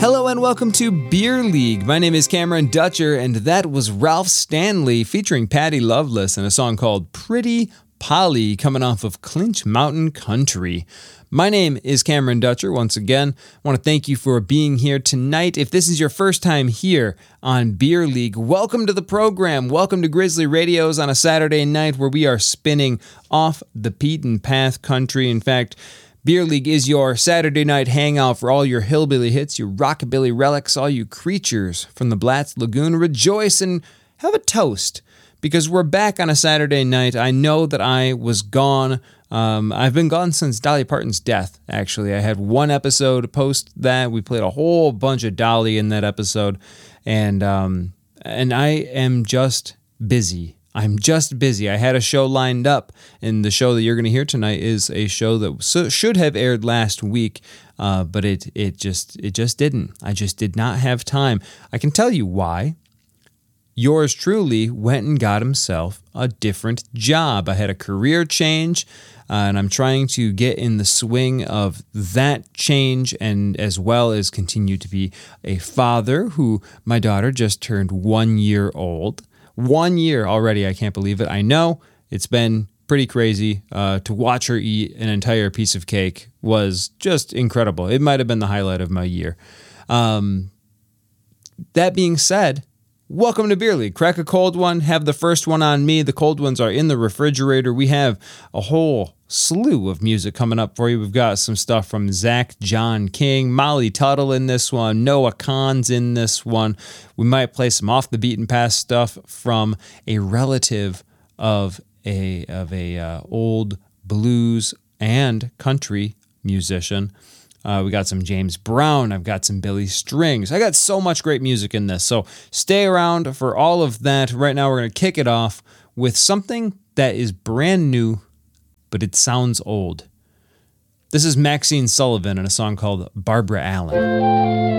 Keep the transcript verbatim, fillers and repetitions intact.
Hello and welcome to Beer League. My name is Cameron Dutcher, and that was Ralph Stanley featuring Patty Loveless in a song called Pretty Polly, coming off of Clinch Mountain Country. My name is Cameron Dutcher. Once again, I want to thank you for being here tonight. If this is your first time here on Beer League, welcome to the program. Welcome to Grizzly Radios on a Saturday night where we are spinning off the beaten path country. In fact, Beer League is your Saturday night hangout for all your hillbilly hits, your rockabilly relics, all you creatures from the Blatz Lagoon. Rejoice and have a toast, because we're back on a Saturday night. I know that I was gone. Um, I've been gone since Dolly Parton's death, actually. I had one episode post that. We played a whole bunch of Dolly in that episode, and um, and I am just busy. I'm just busy. I had a show lined up, and the show that you're going to hear tonight is a show that so, should have aired last week, uh, but it it just it just didn't. I just did not have time. I can tell you why. Yours truly went and got himself a different job. I had a career change, uh, and I'm trying to get in the swing of that change, and as well as continue to be a father who my daughter just turned one year old. One year already. I can't believe it. I know it's been pretty crazy. Uh, to watch her eat an entire piece of cake was just incredible. It might have been the highlight of my year. Um, that being said, welcome to Beer League. Crack a cold one. Have the first one on me. The cold ones are in the refrigerator. We have a whole slew of music coming up for you. We've got some stuff from Zach John King, Molly Tuttle in this one, Noah Kahan's in this one. We might play some off the beaten path stuff from a relative of a of a uh, old blues and country musician. Uh, we got some James Brown. I've got some Billy Strings. I got so much great music in this. So stay around for all of that. Right now, we're going to kick it off with something that is brand new, but it sounds old. This is Maxine Sullivan in a song called Barbara Allen.